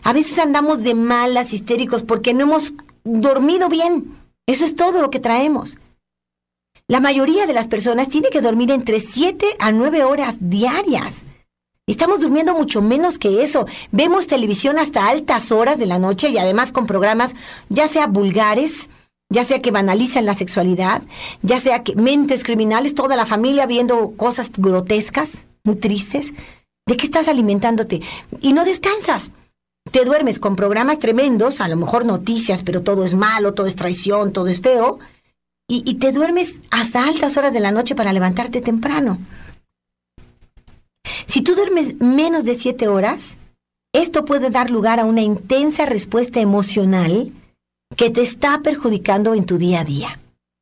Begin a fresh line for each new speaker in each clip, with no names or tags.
A veces andamos de malas, histéricos, porque no hemos dormido bien. Eso es todo lo que traemos. La mayoría de las personas tiene que dormir entre 7 a 9 horas diarias. Estamos durmiendo mucho menos que eso. Vemos televisión hasta altas horas de la noche y además con programas ya sea vulgares, ya sea que banalizan la sexualidad, ya sea que mentes criminales, toda la familia viendo cosas grotescas, muy tristes. ¿De qué estás alimentándote? Y no descansas. Te duermes con programas tremendos, a lo mejor noticias, pero todo es malo, todo es traición, todo es feo. Y te duermes hasta altas horas de la noche para levantarte temprano. Si tú duermes menos de 7 horas, esto puede dar lugar a una intensa respuesta emocional que te está perjudicando en tu día a día.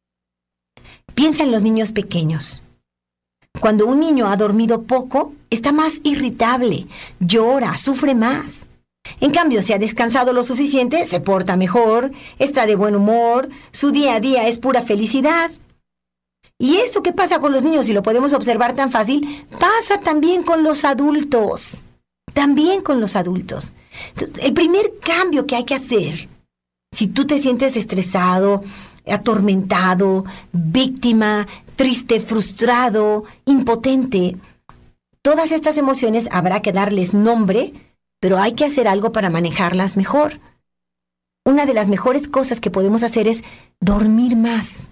Piensa en los niños pequeños. Cuando un niño ha dormido poco, está más irritable, llora, sufre más. En cambio, si ha descansado lo suficiente, se porta mejor, está de buen humor, su día a día es pura felicidad. Y esto que pasa con los niños, y lo podemos observar tan fácil, pasa también con los adultos. También con los adultos. El primer cambio que hay que hacer, si tú te sientes estresado, atormentado, víctima, triste, frustrado, impotente, todas estas emociones habrá que darles nombre, pero hay que hacer algo para manejarlas mejor. Una de las mejores cosas que podemos hacer es dormir más.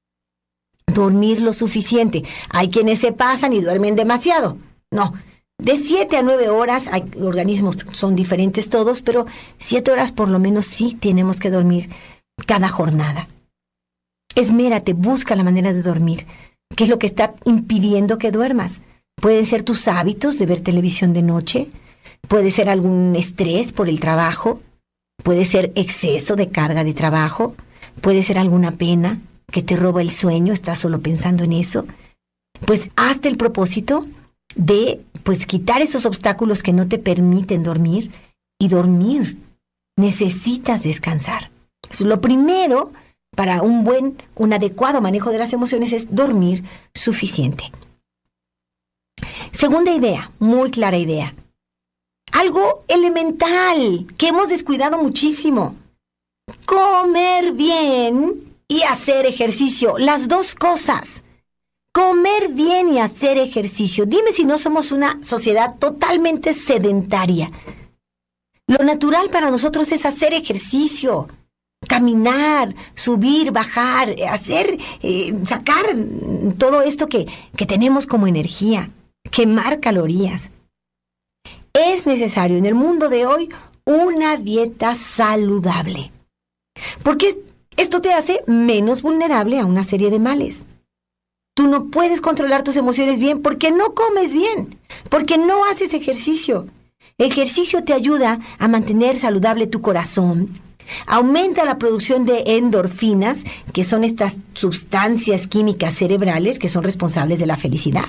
Dormir lo suficiente. Hay quienes se pasan y duermen demasiado. No, de 7 a 9 horas, hay organismos son diferentes todos, pero 7 horas por lo menos sí tenemos que dormir cada jornada. Esmérate, busca la manera de dormir. ¿Qué es lo que está impidiendo que duermas? Pueden ser tus hábitos de ver televisión de noche, puede ser algún estrés por el trabajo, puede ser exceso de carga de trabajo, puede ser alguna pena que te roba el sueño, estás solo pensando en eso. Pues hazte el propósito de quitar esos obstáculos que no te permiten dormir y dormir. Necesitas descansar. Eso, lo primero para un adecuado manejo de las emociones es dormir suficiente. Segunda idea, muy clara idea. Algo elemental que hemos descuidado muchísimo. Comer bien y hacer ejercicio. Las dos cosas. Comer bien y hacer ejercicio. Dime si no somos una sociedad totalmente sedentaria. Lo natural para nosotros es hacer ejercicio. Caminar, subir, bajar, sacar todo esto que tenemos como energía. Quemar calorías. Es necesario en el mundo de hoy una dieta saludable. Porque esto te hace menos vulnerable a una serie de males. Tú no puedes controlar tus emociones bien porque no comes bien, porque no haces ejercicio. Ejercicio te ayuda a mantener saludable tu corazón, aumenta la producción de endorfinas, que son estas sustancias químicas cerebrales que son responsables de la felicidad.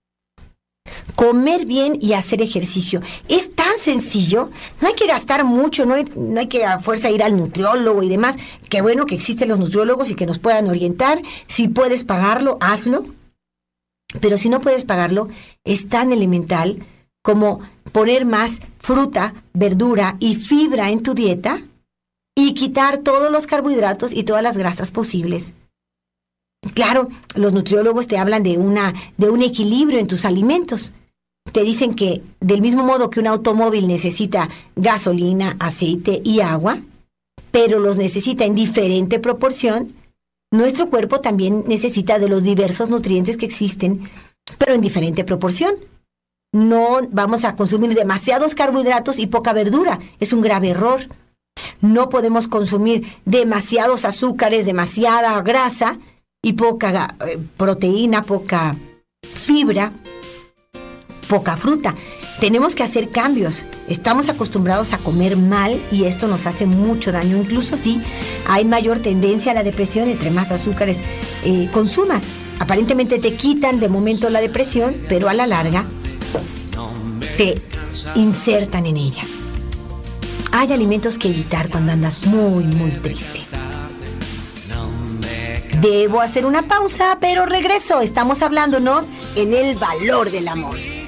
Comer bien y hacer ejercicio. Es tan sencillo, no hay que gastar mucho, no hay que a fuerza ir al nutriólogo y demás. Qué bueno que existen los nutriólogos y que nos puedan orientar. Si puedes pagarlo, hazlo. Pero si no puedes pagarlo, es tan elemental como poner más fruta, verdura y fibra en tu dieta y quitar todos los carbohidratos y todas las grasas posibles. Claro, los nutriólogos te hablan de un equilibrio en tus alimentos. Te dicen que del mismo modo que un automóvil necesita gasolina, aceite y agua, pero los necesita en diferente proporción, nuestro cuerpo también necesita de los diversos nutrientes que existen, pero en diferente proporción. No vamos a consumir demasiados carbohidratos y poca verdura. Es un grave error. No podemos consumir demasiados azúcares, demasiada grasa y poca proteína, poca fibra, poca fruta. Tenemos que hacer cambios. Estamos acostumbrados a comer mal y esto nos hace mucho daño. Incluso sí, hay mayor tendencia a la depresión entre más azúcares consumas. Aparentemente te quitan de momento la depresión, pero a la larga te insertan en ella. Hay alimentos que evitar cuando andas muy, muy triste. Debo hacer una pausa, pero regreso. Estamos hablándonos en el valor del amor.